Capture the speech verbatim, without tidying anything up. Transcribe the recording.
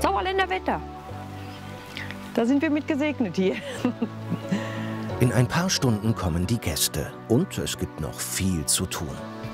Sauerländer Wetter. Da sind wir mit gesegnet hier. In ein paar Stunden kommen die Gäste und es gibt noch viel zu tun.